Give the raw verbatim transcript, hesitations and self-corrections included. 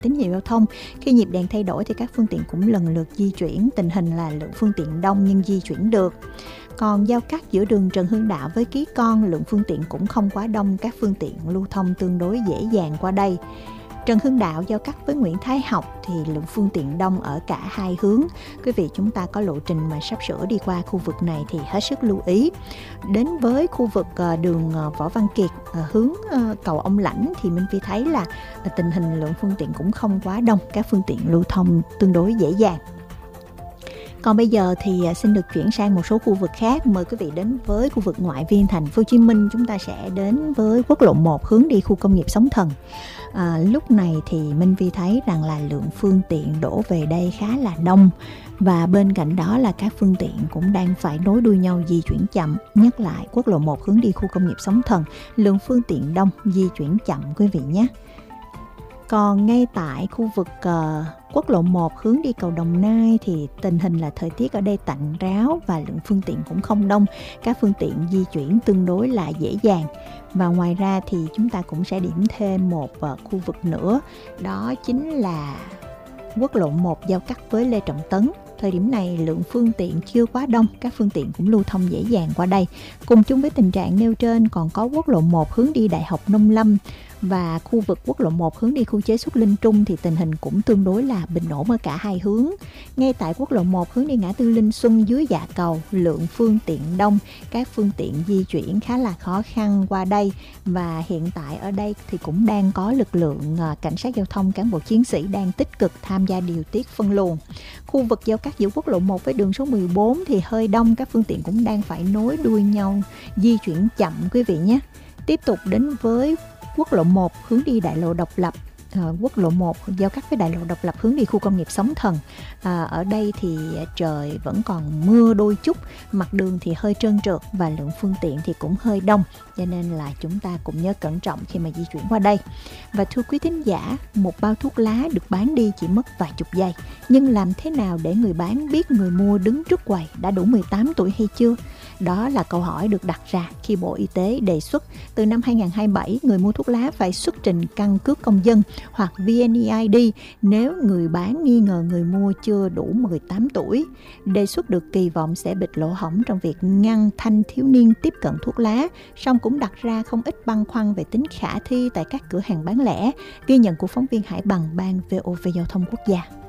tín hiệu giao thông. Khi nhịp đèn thay đổi thì các phương tiện cũng lần lượt di chuyển, tình hình là lượng phương tiện đông nhưng di chuyển được. Còn giao cắt giữa đường Trần Hưng Đạo với Ký Con, lượng phương tiện cũng không quá đông, các phương tiện lưu thông tương đối dễ dàng qua đây. Trần Hưng Đạo giao cắt với Nguyễn Thái Học thì lượng phương tiện đông ở cả hai hướng. Quý vị chúng ta có lộ trình mà sắp sửa đi qua khu vực này thì hết sức lưu ý. Đến với khu vực đường Võ Văn Kiệt hướng cầu Ông Lãnh thì Minh Phi thấy là tình hình lượng phương tiện cũng không quá đông, các phương tiện lưu thông tương đối dễ dàng. Còn bây giờ thì xin được chuyển sang một số khu vực khác. Mời quý vị đến với khu vực ngoại viên thành phố Hồ Chí Minh. Chúng ta sẽ đến với quốc lộ một hướng đi khu công nghiệp Sóng Thần. À, lúc này thì Minh Vi thấy rằng là lượng phương tiện đổ về đây khá là đông. Và bên cạnh đó là các phương tiện cũng đang phải nối đuôi nhau di chuyển chậm. Nhắc lại quốc lộ một hướng đi khu công nghiệp Sóng Thần, lượng phương tiện đông, di chuyển chậm quý vị nhé. Còn ngay tại khu vực uh, quốc lộ một hướng đi cầu Đồng Nai thì tình hình là thời tiết ở đây tạnh ráo và lượng phương tiện cũng không đông. Các phương tiện di chuyển tương đối là dễ dàng. Và ngoài ra thì chúng ta cũng sẽ điểm thêm một uh, khu vực nữa. Đó chính là quốc lộ một giao cắt với Lê Trọng Tấn. Thời điểm này lượng phương tiện chưa quá đông, các phương tiện cũng lưu thông dễ dàng qua đây. Cùng chung với tình trạng nêu trên còn có quốc lộ một hướng đi Đại học Nông Lâm và khu vực quốc lộ một hướng đi khu chế xuất Linh Trung thì tình hình cũng tương đối là bình ổn ở cả hai hướng. Ngay tại quốc lộ một hướng đi ngã tư Linh Xuân dưới Dạ Cầu, lượng phương tiện đông, các phương tiện di chuyển khá là khó khăn qua đây và hiện tại ở đây thì cũng đang có lực lượng cảnh sát giao thông, cán bộ chiến sĩ đang tích cực tham gia điều tiết phân luồng. Khu vực giao cắt giữa quốc lộ một với đường số mười bốn thì hơi đông, các phương tiện cũng đang phải nối đuôi nhau, di chuyển chậm quý vị nhé. Tiếp tục đến với quốc lộ một hướng đi đại lộ Độc Lập. À, quốc lộ một giao cắt với đại lộ Độc Lập hướng đi khu công nghiệp Sóng Thần. À, ở đây thì trời vẫn còn mưa đôi chút, mặt đường thì hơi trơn trượt và lượng phương tiện thì cũng hơi đông, cho nên là chúng ta cũng nhớ cẩn trọng khi mà di chuyển qua đây. Và thưa quý thính giả, một bao thuốc lá được bán đi chỉ mất vài chục giây, nhưng làm thế nào để người bán biết người mua đứng trước quầy đã đủ mười tám tuổi hay chưa? Đó là câu hỏi được đặt ra khi Bộ Y tế đề xuất từ năm hai không hai bảy người mua thuốc lá phải xuất trình căn cước công dân hoặc vê en e i đê nếu người bán nghi ngờ người mua chưa đủ mười tám tuổi. Đề xuất được kỳ vọng sẽ bịt lỗ hổng trong việc ngăn thanh thiếu niên tiếp cận thuốc lá, song cũng đặt ra không ít băn khoăn về tính khả thi tại các cửa hàng bán lẻ. Ghi nhận của phóng viên Hải Bằng, Ban vê o vê Giao thông Quốc gia.